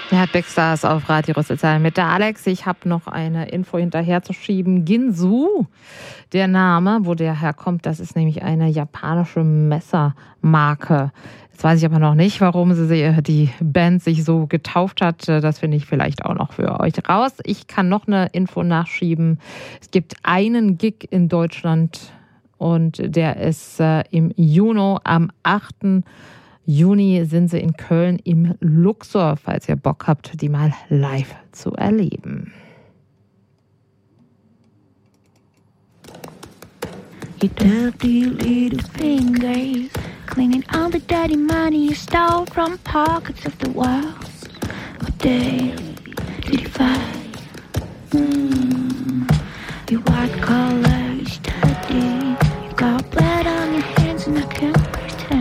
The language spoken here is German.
Er hat Backstars auf Radio Rüsselsheim mit der Alex. Ich habe noch eine Info hinterher zu schieben. Ginsu, der Name, wo der herkommt, das ist nämlich eine japanische Messermarke. Jetzt weiß ich aber noch nicht, warum die Band sich so getauft hat. Das finde ich vielleicht auch noch für euch raus. Ich kann noch eine Info nachschieben. Es gibt einen Gig in Deutschland und der ist im Juni, am 8. Juni sind sie in Köln im Luxor, falls ihr Bock habt, die mal live zu erleben. You dirty little fingers, clinging on the dirty money you stole from pockets of the world. What day did you find? Your white collar is dirty, you got black.